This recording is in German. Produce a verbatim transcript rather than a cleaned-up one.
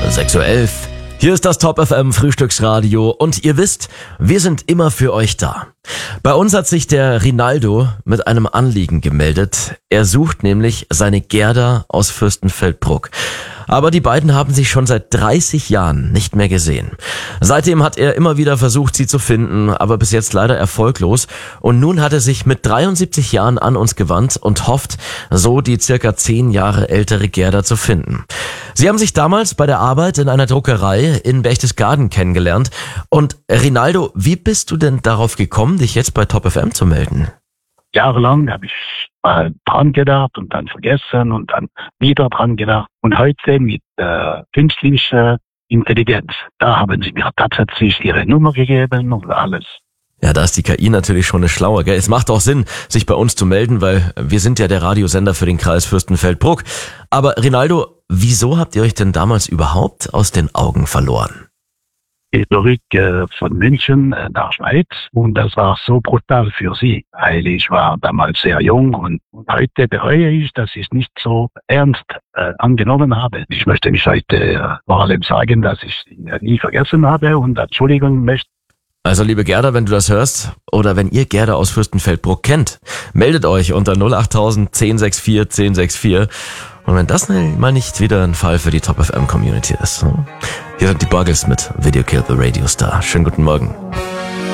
sechs Uhr elf. Hier ist das Top F M Frühstücksradio und ihr wisst, wir sind immer für euch da. Bei uns hat sich der Rinaldo mit einem Anliegen gemeldet. Er sucht nämlich seine Gerda aus Fürstenfeldbruck. Aber die beiden haben sich schon seit dreißig Jahren nicht mehr gesehen. Seitdem hat er immer wieder versucht, sie zu finden, aber bis jetzt leider erfolglos. Und nun hat er sich mit dreiundsiebzig Jahren an uns gewandt und hofft, so die circa zehn Jahre ältere Gerda zu finden. Sie haben sich damals bei der Arbeit in einer Druckerei in Berchtesgaden kennengelernt. Und Rinaldo, wie bist du denn darauf gekommen, dich jetzt bei Top F M zu melden? Jahrelang habe ich mal dran gedacht und dann vergessen und dann wieder dran gedacht. Und heute mit äh, künstlicher Intelligenz, da haben sie mir tatsächlich ihre Nummer gegeben und alles. Ja, da ist die K I natürlich schon eine schlauer, gell? Es macht auch Sinn, sich bei uns zu melden, weil wir sind ja der Radiosender für den Kreis Fürstenfeldbruck. Aber Rinaldo, wieso habt ihr euch denn damals überhaupt aus den Augen verloren? Zurück äh, von München äh, nach Schweiz und das war so brutal für sie, weil ich war damals sehr jung und heute bereue ich, dass ich es nicht so ernst äh, angenommen habe. Ich möchte mich heute äh, vor allem sagen, dass ich sie äh, nie vergessen habe und Entschuldigung möchte. Also liebe Gerda, wenn du das hörst oder wenn ihr Gerda aus Fürstenfeldbruck kennt, meldet euch unter null acht tausend zehn sechs vier zehn sechs vier. Und wenn das mal nicht wieder ein Fall für die Top F M Community ist. Hier sind die Buggles mit Video Killed the Radio Star. Schönen guten Morgen.